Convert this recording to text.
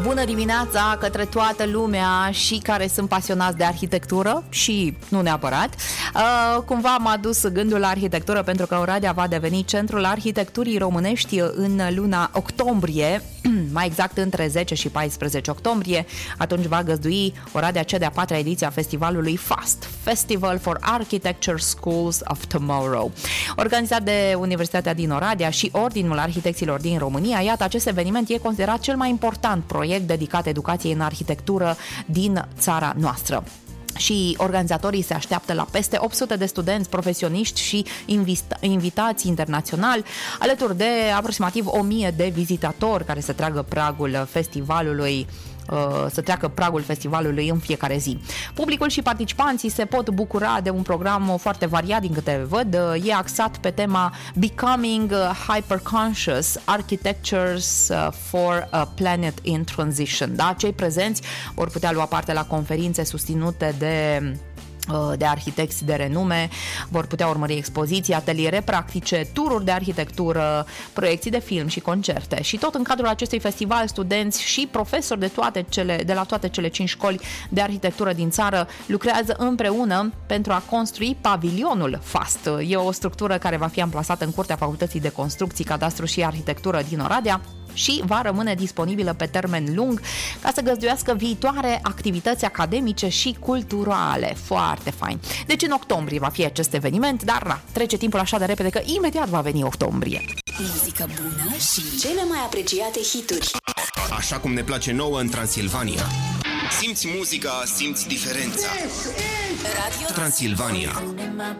Bună dimineața către toată lumea și care sunt pasionați de arhitectură și nu neapărat. Cumva m-a dus gândul la arhitectură pentru că Oradea va deveni centrul arhitecturii românești în luna octombrie, mai exact între 10 și 14 octombrie. Atunci va găzdui Oradea cea de-a 4-a ediție a festivalului FAST, Festival for Architecture Schools of Tomorrow. Organizat de Universitatea din Oradea și Ordinul Arhitecților din România, iată, acest eveniment e considerat cel mai important proiect dedicat educației în arhitectură din țara noastră. Și organizatorii se așteaptă la peste 800 de studenți, profesioniști și invitați internaționali, alături de aproximativ 1000 de vizitatori care să treacă pragul festivalului în fiecare zi. Publicul și participanții se pot bucura de un program foarte variat din câte văd. E axat pe tema Becoming Hyperconscious Architectures for a Planet in Transition. Da? Cei prezenți vor putea lua parte la conferințe susținute de arhitecți de renume, vor putea urmări expoziții, ateliere practice, tururi de arhitectură, proiecții de film și concerte. Și tot în cadrul acestui festival, studenți și profesori de la toate cele 5 școli de arhitectură din țară lucrează împreună pentru a construi pavilionul FAST. E o structură care va fi amplasată în curtea Facultății de Construcții, Cadastru și Arhitectură din Oradea și va rămâne disponibilă pe termen lung ca să găzduiască viitoare activități academice și culturale. Foarte fain. Deci în octombrie va fi acest eveniment, dar trece timpul așa de repede că imediat va veni octombrie. Muzică bună și cele mai apreciate hituri. Așa cum ne place nouă în Transilvania. Simți muzica, simți diferența. Radio Transilvania.